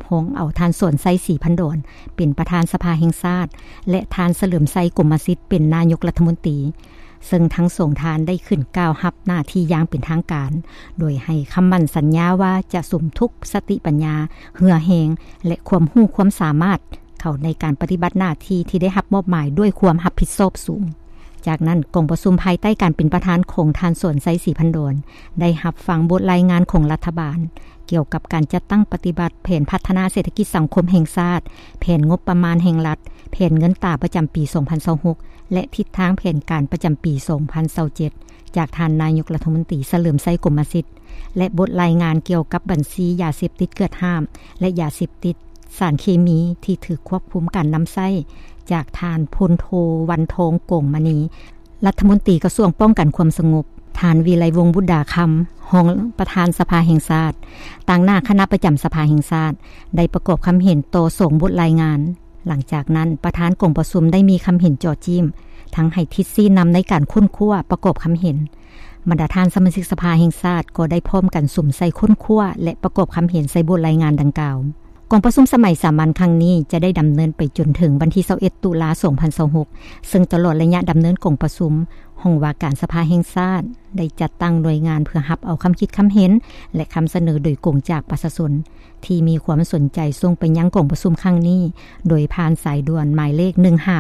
ฮงเอาท่านสวนไซศรีพันดอนเป็นประธานสภาแห่งชาติและท่านเฉลิมไซกรมสิทธิ์เป็นนายกรัฐมนตรีซึ่งทั้งสองท่านได้ขึ้นกล่าวรับหน้าที่อย่างเป็นทางการโดยให้คำมั่นสัญญาว่าจะสมทุกสติปัญญาเหือแหงและความรู้ความสามารถเข้าในการปฏิบัติหน้าที่ที่ได้รับมอบหมายด้วยความรับผิดชอบสูงจากนั้นกองประชุมภายใต้การเป็นประธานของท่านสวนไซศรีพันดอนได้รับฟังบทรายงานของรัฐบาลเกี่ยวกับการจัดตั้งปฏิบัติแผนพัฒนาเศรษฐกิจสังคมแห่งชาติแผนงบประมาณแห่งรัฐแผนเงินตราประจำปี 2026 และทิศทางแผนการประจำปี 2027 จากท่านนายกรัฐมนตรีเฉลิมไซกรมสิทธิ์และบทรายงานเกี่ยวกับบัญชียาเสพติดเกิดห้ามและยาเสพติดสารเคมีที่ถูกควบคุมการนำใช้จากท่านพลโทวันทองโก่งมณีรัฐมนตรีกระทรวงป้องกันความสงบท่านวิไลวงศ์บุตรดาคำรองประธานสภาแห่งชาติต่างหน้าคณะประจำสภาแห่งชาติได้ประกอบคำเห็นต่อส่งบทรายงานหลังจากนั้นประธานกองประชุมได้มีคำเห็นจ่อจิ้มทั้งให้ทิศซี่นำในการค้นคว้าประกอบคำเห็นบรรดาท่านสมาชิกสภาแห่งชาติก็ได้พร้อมกันสุ่มใส่ค้นคว้าและประกอบคำเห็นใส่บทรายงานดังกล่าวกองประชุมสมัยสามัญครั้งนี้จะได้ดำเนินไปจนถึงวันที่21ตุลาคม 2026ซึ่งตลอดระยะดำเนินกองประชุมห้องว่าการสภาแห่งชาติได้จัดตั้งหน่วยงานเพื่อรับเอาคำคิดคำเห็นและคำเสนอโดยกงจากประชาชนที่มีความสนใจส่งไปยังกองประชุมครั้งนี้โดยผ่านสายด่วนหมายเลข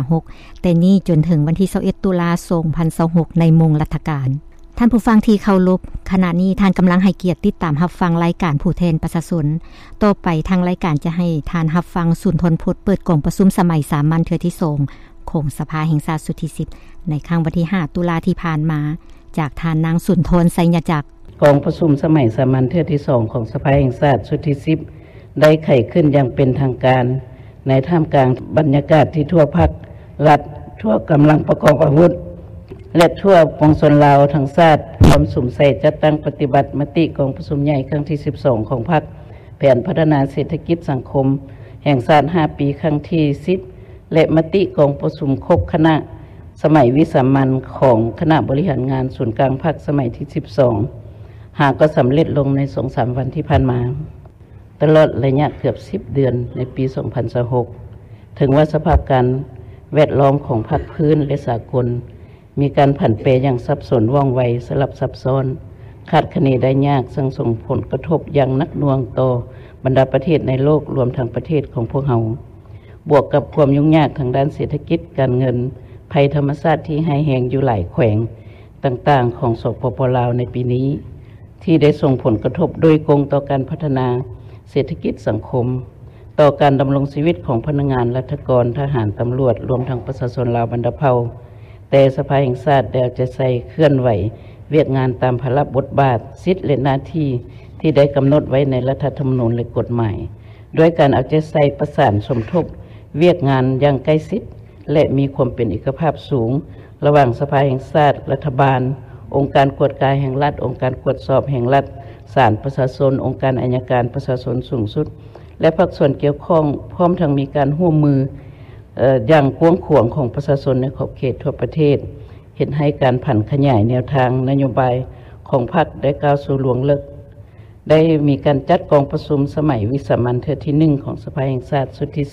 156แต่นี้จนถึงวันที่21ตุลาคม 2026ในโมงราชการท่านผู้ฟังที่เคารพขณะนี้ท่านกำลังให้เกียรติติดตามรับฟังรายการผู้แทนประชาชนต่อไปทางรายการจะให้ท่านรับฟังสุนทรพจน์เปิดกองประชุมสมัยสามัญเทื่อที่2ของสภาแห่งชาติสุดที่10ในครั้งวันที่5ตุลาที่ผ่านมาจากท่านนางสุนทรไสยจักรกองประชุมสมัยสามัญเทื่อที่2ของสภาแห่งชาติสุดที่10ได้ไขขึ้นอย่างเป็นทางการในท่ามกลางบรรยากาศที่ทั่วภาครัฐทั่วกำลังประกอบอาวุธและทั่วปวงชนลาวทั้งชาติพร้อมสุ่มใส่จัดตั้งปฏิบัติมติกองประชุมใหญ่ครั้งที่12ของพรรคแผนพัฒนาเศรษฐกิจสังคมแห่งชาติ5ปีครั้งที่10และมติกองประชุมครบคณะสมัยวิสามัญของคณะบริหารงานศูนย์กลางพรรคสมัยที่12หากก็สำเร็จลงใน 2-3 วันที่ผ่านมาตลอดระยะเกือบ10เดือนในปี 2026ถึงว่าสภาพการแวดล้อมของภาคพื้นและสากลมีการผันแปรอย่างสับสนว่องไวสลับซับซ้อนคาดคะเนได้ยากซึ่งส่งผลกระทบอย่างหนักหน่วงต่อบรรดาประเทศในโลกรวมทั้งประเทศของพวกเราบวกกับความยุ่งยากทางด้านเศรษฐกิจการเงินภัยธรรมชาติที่ร้ายแรงอยู่หลายแขวงต่างๆของสปป.ลาวในปีนี้ที่ได้ส่งผลกระทบโดยตรงต่อการพัฒนาเศรษฐกิจสังคมต่อการดำรงชีวิตของพนักงานราชการทหารตำรวจรวมทั้งประชาชนลาวบรรดาเผ่าแต่สภาแห่งชาติได้จะใส่เคลื่อนไหวเวียกงานตามภาระบทบาทสิทธิและหน้าที่ที่ได้กำหนดไว้ในรัฐธรรมนูญและกฎหมายด้วยการเอาใจใส่ประสานสมทบเวียกงานอย่างใกล้ชิดและมีความเป็นเอกภาพสูงระหว่างสภาแห่งชาติรัฐบาลองค์การกวดกายแห่งรัฐองค์การตรวจสอบแห่งรัฐศาลประชาชนองค์การอัยการประชาชนสูงสุดและภาคส่วนเกี่ยวข้องพร้อมทั้งมีการร่วมมืออย่างกว้างขวางของประชาชนในขอบเขตทั่วประเทศเห็นให้การผันขยายแนวทางนโยบายของพรรคได้ก้าวสู่หลวงเลิกได้มีการจัดกองประชุมสมัยวิสามัญเทื่อที่1ของสภาแห่งชาติสุดที่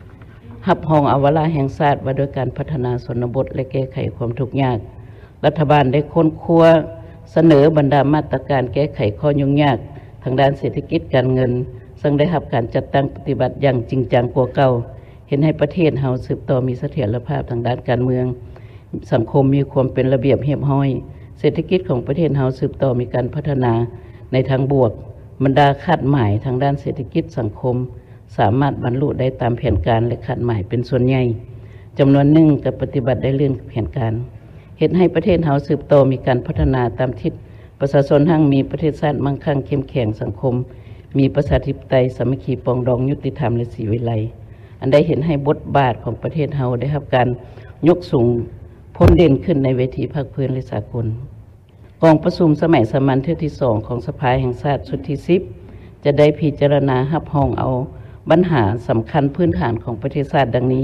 10รับรองเอาวาระแห่งชาติว่าโดยการพัฒนาชนบทและแก้ไขความทุกข์ยากรัฐบาลได้ค้นคว้าเสนอบรรดามาตรการแก้ไขข้อยุ่งยากทางด้านเศรษฐกิจการเงินซึ่งได้รับการจัดตั้งปฏิบัติอย่างจริงจังกว่าเก่าเห็นให้ประเทศเฮาสืบต่อมีเสถียรภาพทางด้านการเมืองสังคมมีความเป็นระเบียบเรียบร้อยเศรษฐกิจของประเทศเฮาสืบต่อมีการพัฒนาในทางบวกบรรดาคาดหมายทางด้านเศรษฐกิจสังคมสามารถบรรลุได้ตามแผนการและคาดหมายเป็นส่วนใหญ่จำนวนหนึ่งกับปฏิบัติได้เลื่อนแผนการเห็นให้ประเทศเฮาสืบต่อมีการพัฒนาตามทิศประชาชนทั้งมีประเทศชาติมั่งคั่งเข้มแข็งสังคมมีประชาธิปไตยสามัคคีปรองดองยุติธรรมและศรีวิไลอันได้เห็นให้บทบาทของประเทศเฮาได้รับการยกสูงพ้นเด่นขึ้นในเวทีภาคพื้นและสากลกองประชุมสมัยสามัญเทื่อที่2ของสภาแห่งชาติสุดที่10จะได้พิจารณารับรองเอาปัญหาสำคัญพื้นฐานของประเทศชาติดังนี้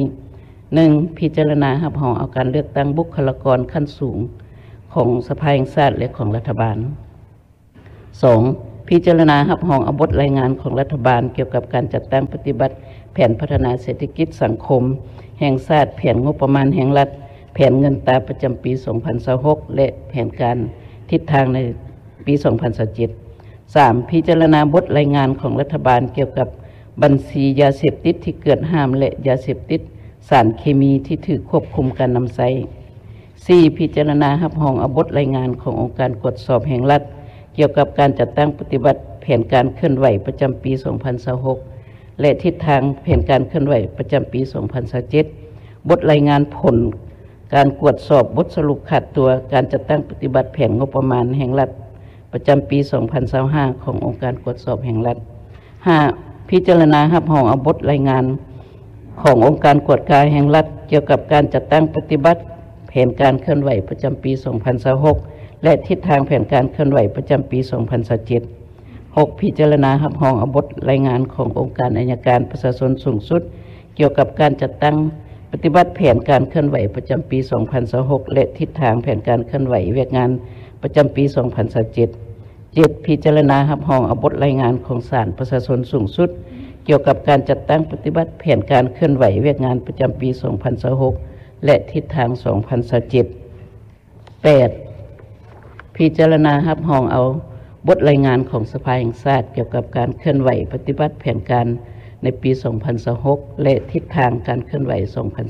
1. พิจารณารับรองเอาการเลือกตั้งบุคลากรขั้นสูงของสภาแห่งชาติและของรัฐบาล 2. พิพิจารณารับรองเอาบทรายงานของรัฐบาลเกี่ยวกับการจัดตั้งปฏิบัติแผนพัฒนาเศรษฐกิจสังคมแห่งชาติแผนงบประมาณแห่งรัฐแผนเงินตราประจำปี 2026 และแผนการทิศทางในปี 2027 3. พิจารณาบทรายงานของรัฐบาลเกี่ยวกับบัญชียาเสพติดที่เกิดห้ามและยาเสพติดสารเคมีที่ถูกควบคุมการนำใช้ 4. พิจารณารับรองเอาบทรายงานขององค์การตรวจสอบแห่งรัฐเกี่ยวกับการจัดตั้งปฏิบัติแผนการเคลื่อนไหวประจำปี 2026 และทิศทางแผนการเคลื่อนไหวประจำปี 2027 บทรายงานผลการตรวจสอบบทสรุปขาดตัวการจัดตั้งปฏิบัติแผนงบประมาณแห่งรัฐประจำปี 2025 ขององค์การตรวจสอบแห่งรัฐ 5. พิจารณารับรองเอาบทรายงานขององค์การกวดการแห่งรัฐเกี่ยวกับการจัดตั้งปฏิบัติแผนการเคลื่อนไหวประจำปี 2026 และทิศทางแผนการเคลื่อนไหวประจำปี 2027 6. พิจารณารับรองเอาบทรายงานขององค์การอัยการประชาชนสูงสุดเกี่ยวกับการจัดตั้งปฏิบัติแผนการเคลื่อนไหวประจำปี 2026 และทิศทางแผนการเคลื่อนไหวเวียกงานประจำปี 2027 7. พิจารณารับรองเอาบทรายงานของศาลประชาชนสูงสุดเกี่ยวกับการจัดตั้งปฏิบัติแผนการเคลื่อนไหวเวียกงานประจำปี 2026 และทิศทาง 2027 8. พิจารณารับรองเอาบทรายงานของสภาแห่งชาติเกี่ยวกับการเคลื่อนไหวปฏิบัติแผนการในปี 2026 และทิศทางการเคลื่อนไหว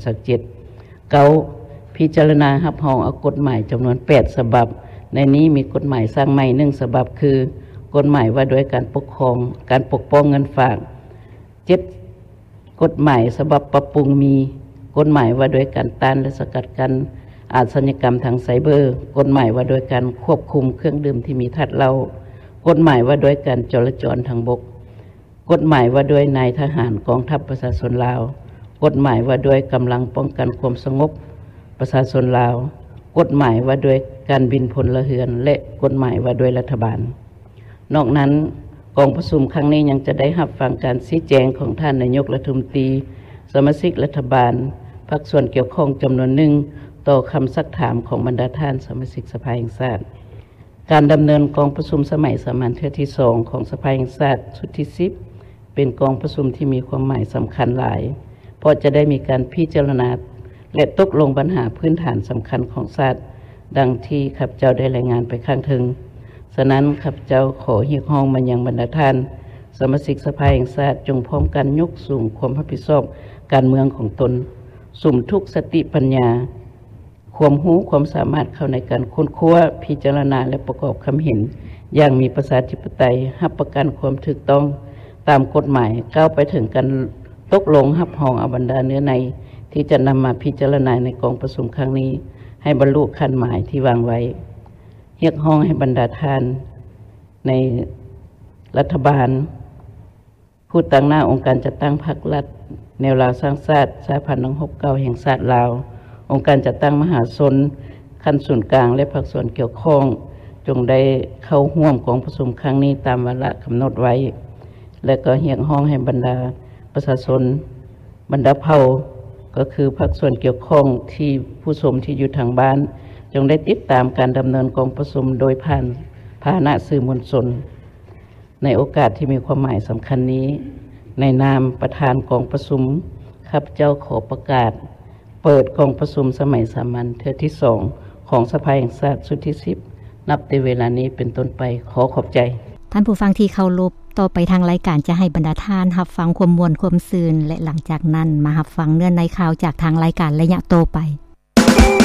2027 9. พิจารณารับรองเอากฎหมายจำนวน 8 ฉบับในนี้มีกฎหมายสร้างใหม่1ฉบับคือกฎหมายว่าด้วยการปกครองการปกป้องเงินฝาก 7. กฎหมายฉบับปรับปรุงมีกฎหมายว่าด้วยการต้านและสกัดกั้นอาชญากรรมทางไซเบอร์กฎหมายว่าด้วยการควบคุมเครื่องดื่มที่มีธาตุเหล้ากฎหมายว่าด้วยการจราจรทางบกกฎหมายว่าด้วยนายทหารกองทัพประชาชนลาวกฎหมายว่าด้วยกำลังป้องกันความสงบประชาชนลาวกฎหมายว่าด้วยการบินพลเรือนและกฎหมายว่าด้วยรัฐบาลนอกนั้นกองประชุมครั้งนี้ยังจะได้รับฟังการชี้แจงของท่านนายกรัฐมนตรีสมาชิกรัฐบาลภาคส่วนเกี่ยวข้องจำนวนหนึ่งต่อคำซักถามของบรรดาท่านสมาชิกสภาแห่งชาติการดำเนินกองประชุมสมัยสามัญเทื่อที่2ของสภาแห่งชาติชุดที่10เป็นกองประชุมที่มีความหมายสำคัญหลายเพราะจะได้มีการพิจารณาและตกลงปัญหาพื้นฐานสำคัญของชาติดังที่ข้าพเจ้าได้รายงานไปข้างถึงฉะนั้นข้าพเจ้าขอเรียกร้องมายังบรรดาท่านสมาชิกสภาแห่งชาติจงพร้อมกันยกสูงความรับผิดชอบการเมืองของตนสุ่มทุกสติปัญญาความรู้ความสามารถเข้าในการค้นคว้าพิจารณาและประกอบความเห็นอย่างมีประชาธิปไตยรับประกันความถูกต้องตามกฎหมายก้าวไปถึงการตกลงรับรองเอาบรรดาเนื้อในที่จะนำมาพิจารณาในกองประชุมครั้งนี้ให้บรรลุขั้นหมายที่วางไว้เรียกร้องให้บรรดาท่านในรัฐบาลผู้ตั้งหน้าองค์การจัดตั้งพรรครัฐแนวลาวสร้างชาติสาพันธ์269แห่งชาติลาวองค์การจัดตั้งมหาชนขั้นส่วนกลางและภาคส่วนเกี่ยวข้องจงได้เข้าร่วมกองประชุมครั้งนี้ตามวาระกำหนดไว้และก็เรียกร้องให้บรรดาประชาชนบรรดาเผ่าก็คือภาคส่วนเกี่ยวข้องที่ผู้ชมที่อยู่ทางบ้านจงได้ติดตามการดำเนินกองประชุมโดยผ่านพาหนะสื่อมวลชนในโอกาสที่มีความหมายสำคัญนี้ในนามประธานกองประชุมข้าพเจ้าขอประกาศเปิดกองประชุมสมัยสามัญเทื่อที่2ของสภาแห่งชาติชุดที่10นับแต่เวลานี้เป็นต้นไปขอขอบใจท่านผู้ฟังที่เคารพต่อไปทางรายการจะให้บรรดาท่านรับฟังความม่วนความซื่นและหลังจากนั้นมารับฟังเนื้อในข่าวจากทางรายการระยะต่อไป